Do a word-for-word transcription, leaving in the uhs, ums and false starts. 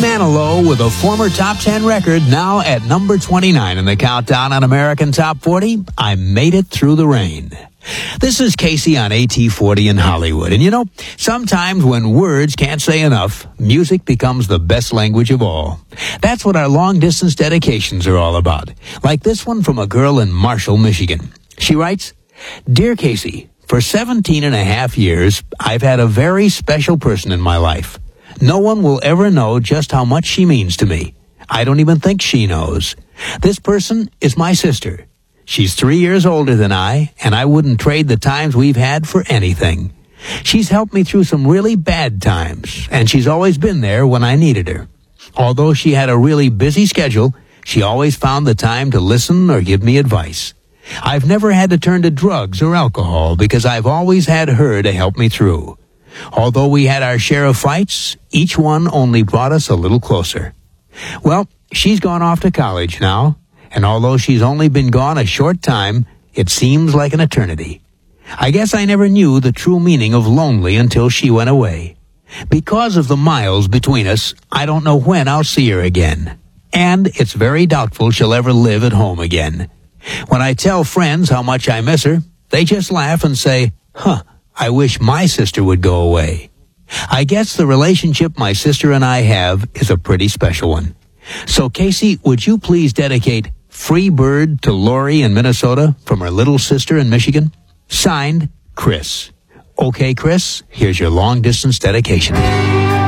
Manilow with a former top ten record, now at number twenty-nine in the countdown on American Top forty, I Made It Through the Rain. This is Casey on A T forty in Hollywood. And you know, sometimes when words can't say enough, music becomes the best language of all. That's what our long-distance dedications are all about. Like this one from a girl in Marshall, Michigan. She writes, "Dear Casey, for seventeen and a half years, I've had a very special person in my life. No one will ever know just how much she means to me. I don't even think she knows. This person is my sister. She's three years older than I, and I wouldn't trade the times we've had for anything. She's helped me through some really bad times, and she's always been there when I needed her. Although she had a really busy schedule, she always found the time to listen or give me advice. I've never had to turn to drugs or alcohol because I've always had her to help me through. Although we had our share of fights, each one only brought us a little closer. Well, she's gone off to college now, and although she's only been gone a short time, it seems like an eternity. I guess I never knew the true meaning of lonely until she went away. Because of the miles between us, I don't know when I'll see her again. And it's very doubtful she'll ever live at home again. When I tell friends how much I miss her, they just laugh and say, huh, I wish my sister would go away. I guess the relationship my sister and I have is a pretty special one. So, Casey, would you please dedicate Free Bird to Lori in Minnesota from her little sister in Michigan? Signed, Chris. Okay, Chris, here's your long-distance dedication."